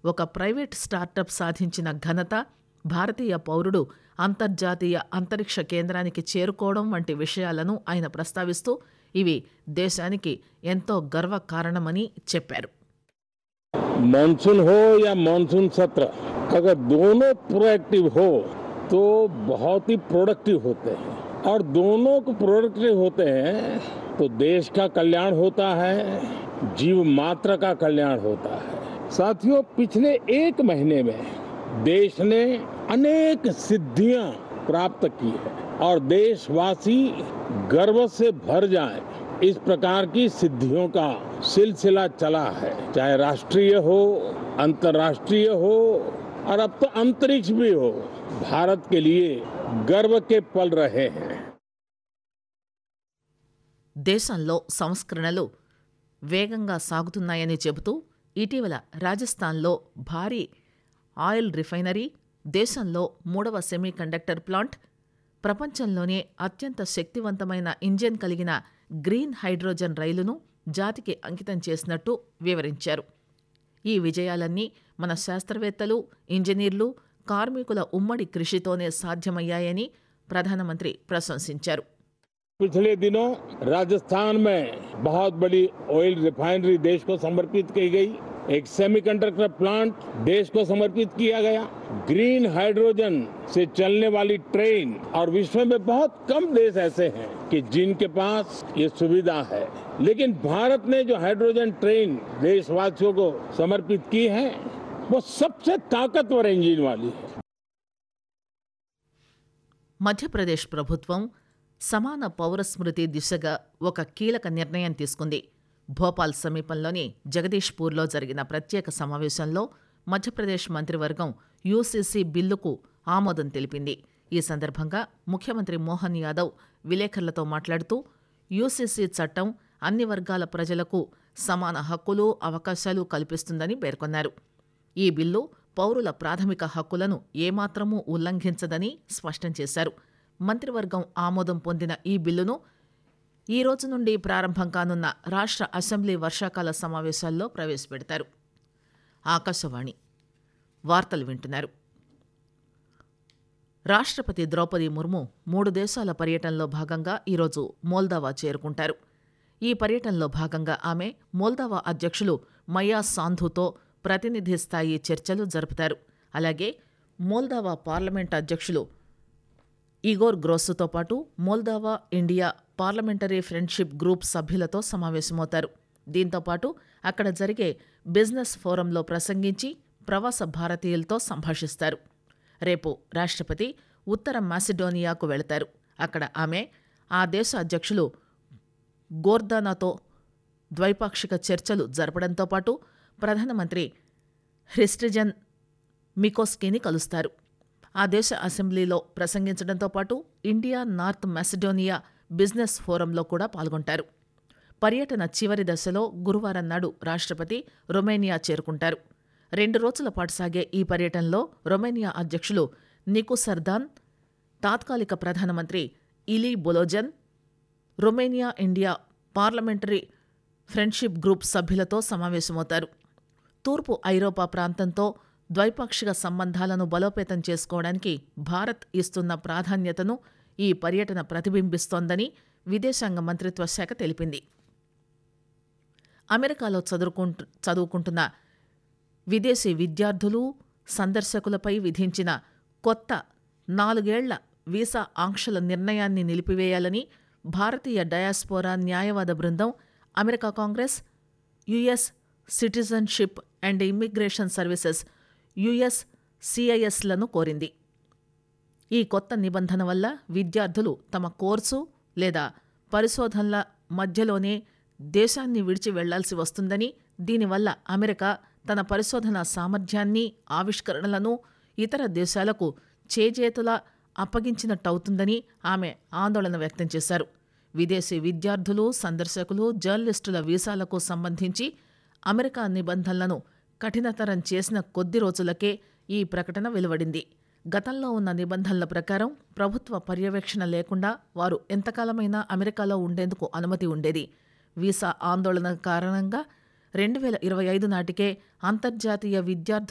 ఒక private startup సాధించిన ఘనత, భారతీయ పౌరుడు అంతర్జాతీయ అంతరిక్ష కేంద్రానికి చేరుకోవడం వంటి విషయాలను ఆయన ప్రస్తావిస్తూ ఇవి దేశానికి ఎంతో గర్వకారణమని చెప్పారు. मानसून हो या मानसून सत्र, अगर दोनों प्रोएक्टिव हो तो बहुत ही प्रोडक्टिव होते हैं, और दोनों को प्रोडक्टिव होते हैं तो देश का कल्याण होता है, जीव मात्र का कल्याण होता है. साथियों, पिछले एक महीने में देश ने अनेक सिद्धियां प्राप्त की है और देशवासी गर्व से भर जाएं, इस प्रकार की सिद्धियों का सिलसिला चला है, चाहे राष्ट्रीय हो, अंतर्राष्ट्रीय हो और अब तो अंतरिक्ष भी हो. भारत के लिए गर्व के पल रहे हैं. దేశంలో సంస్కరణలు వేగంగా సాగుతున్నాయని చెబుతూ ఇటీవల రాజస్థాన్లో భారీ ఆయిల్ రిఫైనరీ, దేశంలో 3వ సెమీకండక్టర్ ప్లాంట్, ప్రపంచంలోనే అత్యంత శక్తివంతమైన ఇంజిన్ కలిగిన గ్రీన్ హైడ్రోజన్ రైలును జాతికి అంకితం చేసినట్టు వివరించారు. ఈ విజయాలన్నీ మన శాస్త్రవేత్తలు, ఇంజనీర్లు, కార్మికుల ఉమ్మడి కృషితోనే సాధ్యమయ్యాయని ప్రధానమంత్రి ప్రశంసించారు. पिछले दिनों राजस्थान में बहुत बड़ी ऑयल रिफाइनरी देश को समर्पित की गई, एक सेमीकंडक्टर प्लांट देश को समर्पित किया गया, ग्रीन हाइड्रोजन से चलने वाली ट्रेन, और विश्व में बहुत कम देश ऐसे हैं कि जिनके पास ये सुविधा है. लेकिन भारत ने जो हाइड्रोजन ट्रेन देशवासियों को समर्पित की है वो सबसे ताकतवर इंजन वाली है. మధ్యప్రదేశ్ ప్రభుత్వం సమాన పౌరస్మృతి దిశగా ఒక కీలక నిర్ణయం తీసుకుంది. భోపాల్ సమీపంలోని జగదీష్పూర్లో జరిగిన ప్రత్యేక సమావేశంలో మధ్యప్రదేశ్ మంత్రివర్గం యూసీసీ బిల్లుకు ఆమోదం తెలిపింది. ఈ సందర్భంగా ముఖ్యమంత్రి మోహన్ యాదవ్ విలేకరులతో మాట్లాడుతూ యూసీసీ చట్టం అన్ని వర్గాల ప్రజలకు సమాన హక్కులు, అవకాశాలు కల్పిస్తుందని పేర్కొన్నారు. ఈ బిల్లు పౌరుల ప్రాథమిక హక్కులను ఏమాత్రమూ ఉల్లంఘించదని స్పష్టం చేశారు. మంత్రివర్గం ఆమోదం పొందిన ఈ బిల్లును ఈ రోజు నుండి ప్రారంభం కానున్న రాష్ట్ర అసెంబ్లీ వర్షాకాల సమావేశాల్లో ప్రవేశపెడతారు. ఆకాశవాణి వార్తలు వింటున్నారు. రాష్ట్రపతి ద్రౌపది ముర్ము 3 దేశాల పర్యటనలో భాగంగా ఈరోజు మోల్దోవా చేరుకుంటారు. ఈ పర్యటనలో భాగంగా ఆమె మోల్దోవా అధ్యక్షులు మయా సాంధుతో ప్రతినిధి స్థాయి చర్చలు జరుపుతారు. అలాగే మోల్దోవా పార్లమెంట్ అధ్యక్షులు ఇగోర్ గ్రోస్తో పాటు Moldova India parliamentary friendship group సభ్యులతో సమావేశమవుతారు. దీంతోపాటు అక్కడ జరిగే బిజినెస్ ఫోరంలో ప్రసంగించి ప్రవాస భారతీయులతో సంభాషిస్తారు. రేపు రాష్ట్రపతి ఉత్తర మాసిడోనియాకు వెళతారు. అక్కడ ఆమె ఆ దేశ అధ్యక్షులు గోర్దానాతో ద్వైపాక్షిక చర్చలు జరపడంతో పాటు ప్రధానమంత్రి హ్రిస్టిజన్ మికోస్కీని కలుస్తారు. ఆ దేశ అసెంబ్లీలో ప్రసంగించడంతో పాటు ఇండియా నార్త్ మాసిడోనియా బిజినెస్ ఫోరంలో కూడా పాల్గొంటారు. పర్యటన చివరి దశలో గురువారం నాడు రాష్ట్రపతి రొమేనియా చేరుకుంటారు. 2 రోజుల పాటు సాగే ఈ పర్యటనలో రొమేనియా అధ్యక్షులు నికు సర్దాన్, తాత్కాలిక ప్రధానమంత్రి Ilie Bolojan, Romania India parliamentary friendship group సభ్యులతో సమావేశమవుతారు. తూర్పు ఐరోపా ప్రాంతంతో ద్వైపాక్షిక సంబంధాలను బలోపేతం చేసుకోవడానికి భారత్ ఇస్తున్న ప్రాధాన్యతను ఈ పర్యటన ప్రతిబింబిస్తోందని విదేశాంగ మంత్రిత్వ శాఖ తెలిపింది. అమెరికాలో చదువుకుంటున్న విదేశీ విద్యార్థులు, సందర్శకులపై విధించిన కొత్త 4 ఏళ్ల వీసా ఆంక్షల నిర్ణయాన్ని నిలిపివేయాలని భారతీయ డయాస్పోరా న్యాయవాద బృందం America Congress, US citizenship and immigration services USCISలను కోరింది. ఈ కొత్త నిబంధన వల్ల విద్యార్థులు తమ కోర్సు లేదా పరిశోధనల మధ్యలోనే దేశాన్ని విడిచి వెళ్లాల్సి వస్తుందని, దీనివల్ల అమెరికా తన పరిశోధన సామర్థ్యాన్ని, ఆవిష్కరణలను ఇతర దేశాలకు చేజేతులా అప్పగించినట్టవుతుందని ఆమె ఆందోళన వ్యక్తం చేశారు. విదేశీ విద్యార్థులు, సందర్శకులు, జర్నలిస్టుల వీసాలకు సంబంధించి అమెరికా నిబంధనలను కఠినతరం చేసిన కొద్ది రోజులకే ఈ ప్రకటన వెలువడింది. గతంలో ఉన్న నిబంధనల ప్రకారం ప్రభుత్వ పర్యవేక్షణ లేకుండా వారు ఎంతకాలమైనా అమెరికాలో ఉండేందుకు అనుమతి ఉండేది. వీసా ఆందోళన కారణంగా 2025 నాటికే అంతర్జాతీయ విద్యార్థుల